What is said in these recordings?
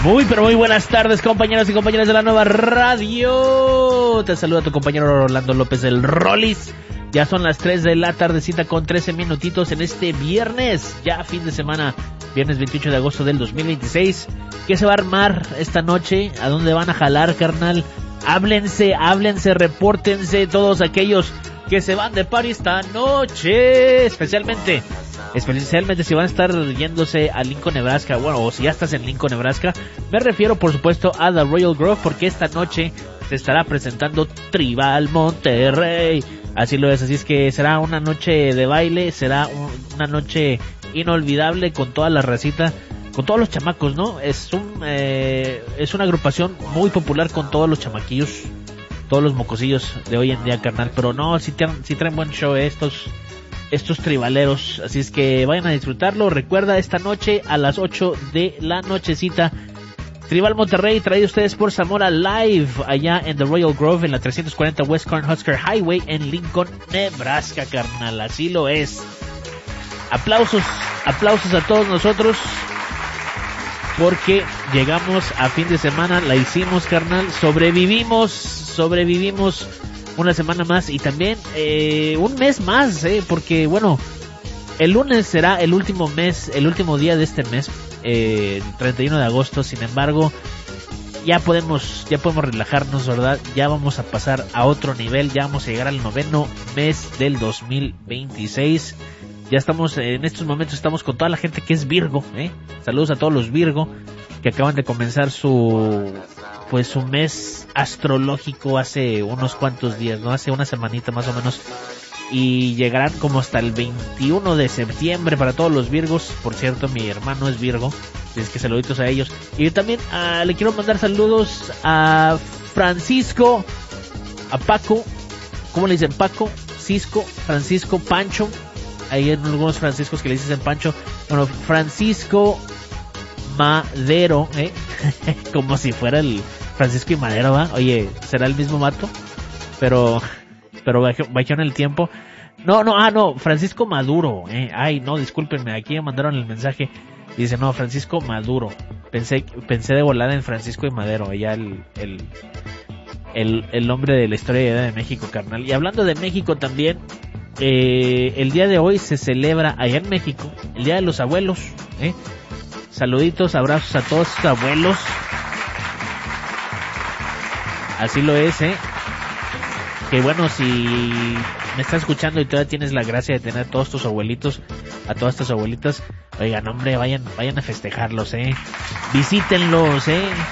Muy, pero muy buenas tardes, compañeros y compañeras de la nueva radio. Te saluda tu compañero Orlando López del Rollis. Ya son las 3 de la tardecita con 13 minutitos en este viernes, ya fin de semana, viernes 28 de agosto del 2026. ¿Qué se va a armar esta noche? ¿A dónde van a jalar, carnal? Háblense, repórtense todos aquellos que se van de party esta noche, especialmente si van a estar yéndose a Lincoln, Nebraska, bueno, o si ya estás en Lincoln, Nebraska. Me refiero, por supuesto, a The Royal Grove, porque esta noche se estará presentando Tribal Monterrey. Así lo es, así es que será una noche de baile, será una noche inolvidable con toda la racita, con todos los chamacos, ¿no? Es una agrupación muy popular con todos los chamaquillos, todos los mocosillos de hoy en día, carnal. Pero no, si traen buen show estos tribaleros, así es que vayan a disfrutarlo. Recuerda, esta noche a las 8 de la nochecita, Tribal Monterrey, traído ustedes por Zamora Live, allá en The Royal Grove, en la 340 West Cornhusker Highway, en Lincoln, Nebraska, carnal, así lo es. Aplausos a todos nosotros, porque llegamos a fin de semana, la hicimos, carnal, sobrevivimos una semana más y también un mes más, porque bueno, el lunes será el último día de este mes, 31 de agosto. Sin embargo, ya podemos relajarnos, ¿verdad? Ya vamos a pasar a otro nivel, ya vamos a llegar al 9º mes del 2026. Ya estamos, en estos momentos estamos con toda la gente que es Virgo, Saludos a todos los Virgo que acaban de comenzar su mes astrológico hace unos cuantos días, ¿no? Hace una semanita más o menos. Y llegarán como hasta el 21 de septiembre para todos los Virgos. Por cierto, mi hermano es Virgo, así que saluditos a ellos. Y también le quiero mandar saludos a Francisco, a Paco, ¿cómo le dicen? Paco, Cisco, Francisco, Pancho. Hay algunos Franciscos que le dicen Pancho. Bueno, Francisco Madero, como si fuera el Francisco y Madero, ¿va? Oye, ¿será el mismo mato? Pero bajó en el tiempo. No, Francisco Maduro, Ay, no, discúlpenme, aquí me mandaron el mensaje. Dice, no, Francisco Maduro. Pensé de volada en Francisco y Madero, allá el nombre de la historia de México, carnal. Y hablando de México también, el día de hoy se celebra allá en México el Día de los Abuelos, Saluditos, abrazos a todos sus abuelos. Así lo es, Que bueno, si me estás escuchando y todavía tienes la gracia de tener a todos tus abuelitos, a todas tus abuelitas, oigan, hombre, vayan a festejarlos, Visítenlos,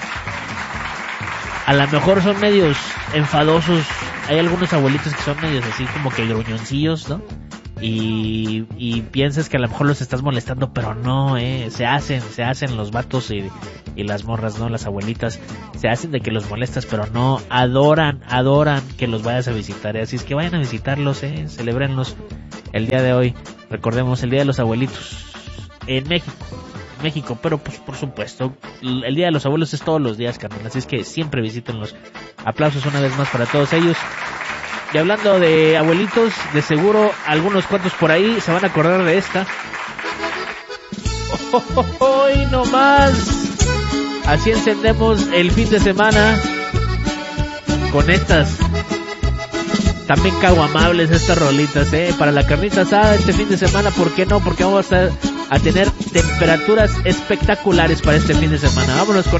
A lo mejor son medios enfadosos. Hay algunos abuelitos que son medios así como que gruñoncillos, ¿no? Y piensas que a lo mejor los estás molestando, pero no, se hacen los vatos y las morras, ¿no? Las abuelitas se hacen de que los molestas, pero no, adoran que los vayas a visitar, Así es que vayan a visitarlos, celebrenlos el día de hoy. Recordemos, el Día de los Abuelitos en México, pero pues por supuesto, el Día de los Abuelos es todos los días, carnal, así es que siempre visítenlos. Aplausos una vez más para todos ellos. Y hablando de abuelitos, de seguro algunos cuantos por ahí se van a acordar de esta. ¡Hoy no más! Así encendemos el fin de semana con estas también caguamables, estas rolitas, para la carnita asada este fin de semana. ¿Por qué no? Porque vamos a tener temperaturas espectaculares para este fin de semana. Vámonos con